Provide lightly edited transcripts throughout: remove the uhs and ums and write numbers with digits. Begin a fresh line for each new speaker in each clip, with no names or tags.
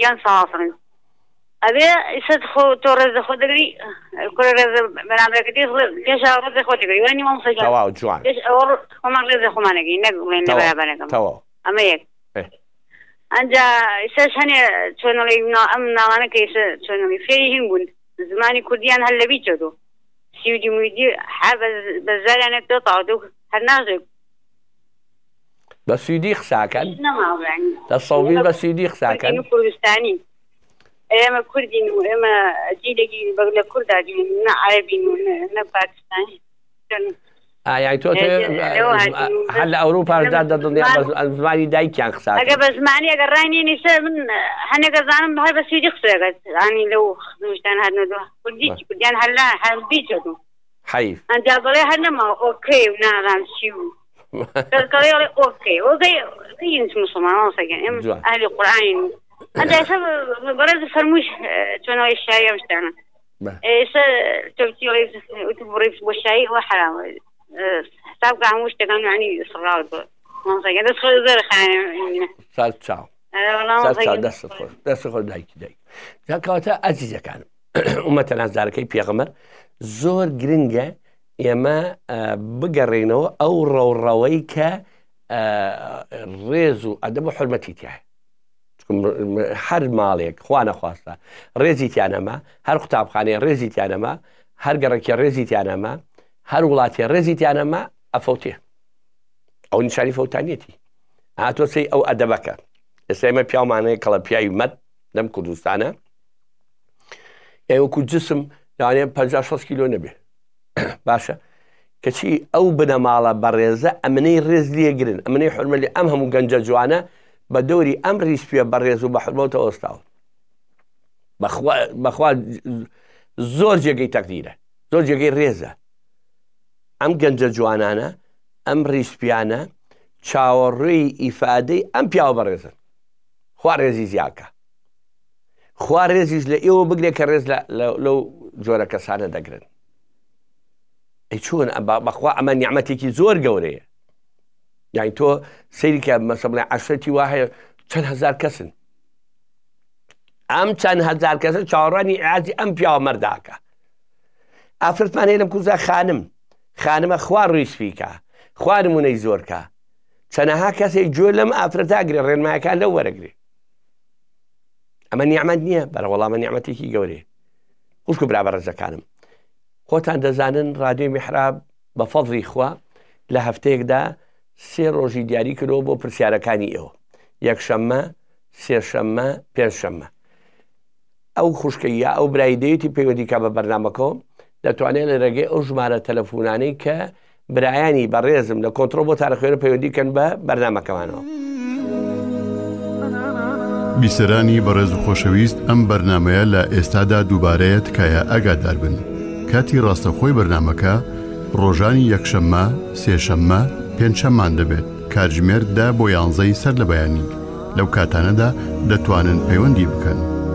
یان ساڵن ئەبێ ئیسەت خۆ تۆ ڕێزە خۆ دەگری کوڕە ڕێزە بەرامبەرەکەتی پێش ڕێزە خۆ دەگری وانی مامۆستا جان
تەواو جوان
پێش ئەوە خۆمان ڕێزە خۆمانەگەی نەگوڵێن لە بەرامبەرەکەم ئەمە یەک ئەنجا ئیسەش هەنێ چۆنەڵی ئەم ناوانە کە ئیسە چۆنەڵی فێری هین بوون زمانی کوردیان هەر لەبی چۆتۆ سیودی مویدی هەر بە زاریانێک تۆ تاوتۆ هەر ناژێک
بە سویدی قساکەن لە سەوبی بە سویدی قساکەن
کوردستانی ئێمە کوردین و ئێمە جیلێکی لە کورداگەین نە عەرەبین و نە پاکستانی
ئایا تۆ هەر لە ئەوروپادا دەدڵنیا زمانی دایکیان قساکەن
ئەگە بە زمانی ئەگەر ڕاینێنی سەر من هەنێکە زانم هەر بە سویدی قسەکەت ئانی لەو خزمشتان هەرنەوە کوردیی کوردیان هەر بیچەتو
حەیف
ئەنجا بەڵێ هەر نەماوە ئۆکەی و نازانم چی و اوكي انت مسلمان صحيح اهل القران انت برز فرموش شنو الشاي بتاعنا ايش تبتي وتبريف بالشاي وحرام حسابك عموش تكون يعني صراحه ما صحيح بس خذ زر خان
سال تشاو دست خود دایک جاکاتا عزیزه کان امتنا زارکی پیغمبر زور گرنگه ئێمە بگەڕێنەوە ئەو ڕەوڕەوەی کە ڕێز و ئەدەب و حورمەتی تایە هەر ماڵێک خوا نەخواستە ڕێزی تیانەما هەر قوتابخانەیە ڕێزی تیانەما هەر گەڕێکی ڕێزی تیانەما هەر وڵاتی ڕێزی تیانەما ئەفەوتێ ئەو نیشانی فەوتانیەتی هاتۆ سەی ئەو ئەدەبەکە ئێستا ئێمە پیاومانەیە کەڵە پیاوی مەد لەم کوردستانە وەکو جسم لەوانەیە 50-60 کیلۆ نەبێ باشە کەچی ئەو بنەماڵە بەڕێزە ئەمنەی ڕێز لێگرن ئەمنەی حرمەلی ئەم هەموو گەنجە جوانە بە دەوری ئەم ڕیسپیە بەڕێز و بە حرمەتەوە ئەوستاوە بەخوا زۆر جێگەی تەقدیرە زۆر جێگەی ڕێزە ئەم گەنجە جوانانە ئەم ڕیسپیانە چاوەڕێی ئیفادەی ئەم پیاوە بەڕێزن خوا ڕێزی زیاکە خوا ڕێزیش لە ئێوە بگرێت کە ڕێز لەو جۆرە کەسانە دەگرن چۆن بەخوا ئەمە نیعمەتێکی زۆر گەورەیە یانی تۆ سەیری کە مەسەڵێ عەشرەتی وا هەیە چەند هەزار کەسن ئەم چەند هەزار کەسن چاوەڕوانی ئاعازی ئەم پیاوە مەرداکە ئافرەتمان هەیە لەم کوزە خانمە خوا ڕیسپیکە خوا نمونەی زۆرکە چەنەها کەسێک گوێ لەم ئافرەتاگرێ ڕێنمایەکان لەو وەرەگرێ ئەمە نیعمەت نییە بەرەوەڵامە نیعمەتێکی گەورەیە خوشک و برا بەڕێزەکانم خۆتان دەزانن ڕادیۆی میحراب بە فەضلی خوا لە هەفتەیەکدا 3 ڕۆژی دیاری کردەوە بۆ پرسیارەکانی ئێوە یەکشەممە سێشەممە پێنجشەممە ئەو خوشکەیە ئەو برای دەیەتی پەیوەندیکە بە بەرنامەکەەوە دەتوانێت لە ڕێگەی ئەو ژمارە تەلەفۆنانەی کە برایانی بەڕێزم لە کۆنتڕۆل بۆ تارەخوێنە پەیوەندیکەن بە بەرنامەکەمانەوە
بیسەرانی بەڕێز و خۆشەویست ئەم بەرنمەیە لە ئێستادا دووبارەیە تکایە ئاگادار بن کاتی ڕاستەخۆی بەرنمەکە ڕۆژانی یەکشەممە سێشەممە پێنجشەممان دەبێت کاتژمێر 10 بۆ 11 سەر لە بەیانی لەو کاتانەدا دەتوانن پەیوەندی بکەن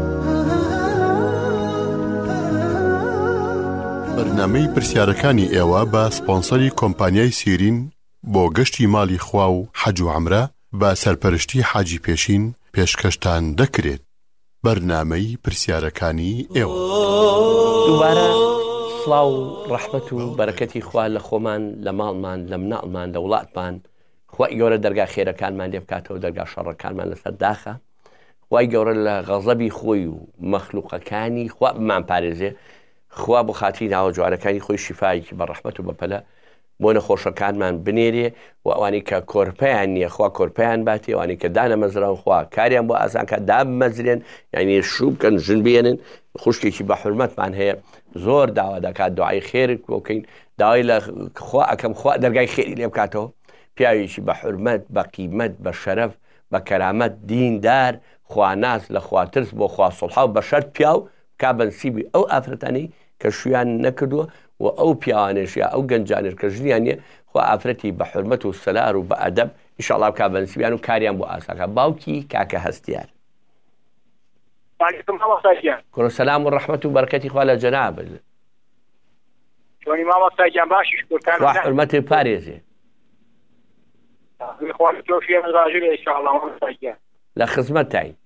بەرنامەی پرسیارەکانی ئێوە بە سپۆنسەری کۆمپانیای سیرین بۆ گەشتی ماڵی خوا و حەج و عەمرە بە سەرپەرشتی حاجی پێشین پێشکەشتان دەکرێت بەرنامەی پرسیارەکانی ئێوە
دووبارە سڵاو و ڕەحمەت و بەرەکەتی خوا لە خۆمان لە ماڵمان لە مناڵمان لە وڵاتمان خوای گەورە دەرگا خێرەکانمان لێ بکاتەوە دەرگا شەڕەکانمان لەسەر داخە خوای گەورە لە غەزەبی خۆی و مەخلوقەکانی خوا بمان پارێزێ خوا بۆ خاتری ناوە جوارەکانی خۆی شیفایەکی بە ڕەحمەت و بەپەلە بۆ نەخۆشەکانمان بنێرێ و ئەوانی کە کۆرپەیان نییە خوا کۆرپەیان باتی ئەوانی کە دانەمەزراون خوا کاریان بۆ ئاسانکە دابمەزرێن یعنی شوو بکەن ژن بێنن خوشکێکی بە حورمەتمان هەیە زۆر داوا دەکات دوعای خێرت بۆکەین داوای لە خوا ئەکەم خوا دەرگای خێری لێ بکاتەوە پیاوێکی بە حورمەت بە قیمەت بە شەرەف بە کەرامەت دیندار خواناس لە خواترس بۆ خوا سڵحا و بە شەرت پیاو کابنسیبی ئەو ئافرەتانەی کە شویان نەکردووە و ئەو پیاوانێش یا ئەو گەنجانێش کە ژنیان نیە خوا ئافرەتی بە حورمەت و سەلار و بە ئەدەب ئینشاءڵڵا کابنسیبیان و کاریان بۆ ئاساکە باوکی کاکە هەستیار کوڕە سەلام و ڕەحمەت و بەرەکەتی خوا لە جەناب
چۆنی مامۆستاگیان باشی شکرتان
خوا حورمەتی پارێزێ
لە خزمەت تاین